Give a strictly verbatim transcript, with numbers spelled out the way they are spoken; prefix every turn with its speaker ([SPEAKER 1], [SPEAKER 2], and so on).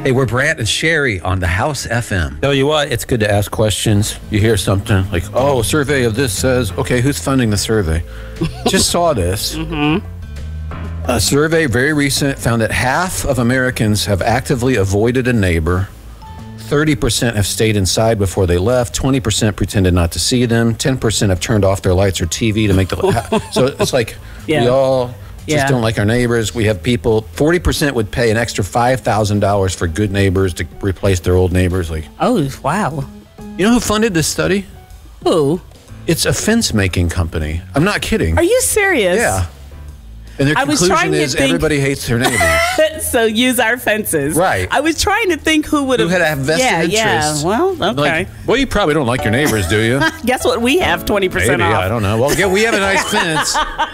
[SPEAKER 1] Hey, we're Brant and Sherry on the House F M.
[SPEAKER 2] Tell you what, it's good to ask questions. You hear something like, oh, a survey of this says, okay, who's funding the survey? Just saw this. Mm-hmm. A survey, very recent, found that half of Americans have actively avoided a neighbor. thirty percent have stayed inside before they left. twenty percent pretended not to see them. ten percent have turned off their lights or T V to make the... So it's like
[SPEAKER 3] Yeah.
[SPEAKER 2] we all just
[SPEAKER 3] Yeah.
[SPEAKER 2] don't like our neighbors. We have people... forty percent would pay an extra five thousand dollars for good neighbors to replace their old neighbors. Like,
[SPEAKER 3] Oh, wow.
[SPEAKER 2] you know who funded this study?
[SPEAKER 3] Who?
[SPEAKER 2] It's a fence-making company. I'm not kidding.
[SPEAKER 3] Are you serious?
[SPEAKER 2] Yeah. And their
[SPEAKER 3] I was trying
[SPEAKER 2] conclusion
[SPEAKER 3] to
[SPEAKER 2] is
[SPEAKER 3] think-
[SPEAKER 2] everybody hates their neighbors.
[SPEAKER 3] So use our fences.
[SPEAKER 2] Right.
[SPEAKER 3] I was trying to think who would
[SPEAKER 2] Who
[SPEAKER 3] have...
[SPEAKER 2] had a vested
[SPEAKER 3] yeah,
[SPEAKER 2] interest.
[SPEAKER 3] Yeah, well, okay.
[SPEAKER 2] Like, well, you probably don't like your neighbors, do you?
[SPEAKER 3] Guess what? We have twenty percent
[SPEAKER 2] Maybe,
[SPEAKER 3] off.
[SPEAKER 2] I don't know. Well, yeah, we have a nice fence.